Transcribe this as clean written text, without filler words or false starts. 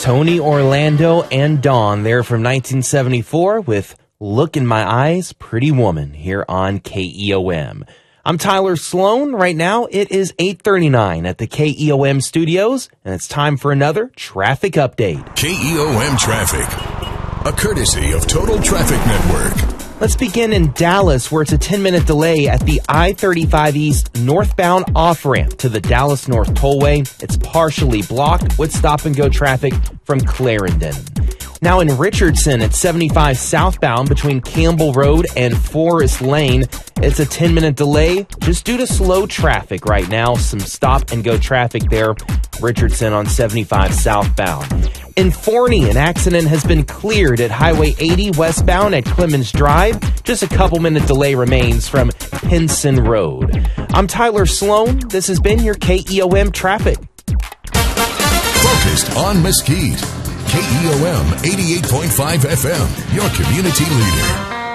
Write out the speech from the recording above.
Tony Orlando and Dawn there from 1974 with Look in My Eyes, Pretty Woman here on KEOM. I'm Tyler Sloan. Right now it is 8:39 at the KEOM studios, and it's time for another traffic update. KEOM Traffic, a courtesy of Total Traffic Network. Let's begin in Dallas, where it's a 10-minute delay at the I-35 East northbound off-ramp to the Dallas North Tollway. It's partially blocked with stop-and-go traffic from Clarendon. Now in Richardson at 75 southbound between Campbell Road and Forest Lane, it's a 10-minute delay just due to slow traffic right now. Some stop-and-go traffic there, Richardson on 75 southbound. In Forney, an accident has been cleared at Highway 80 westbound at Clemens Drive. Just a couple-minute delay remains from Pinson Road. I'm Tyler Sloan. This has been your KEOM Traffic. Focused on Mesquite. KEOM 88.5 FM, your community leader.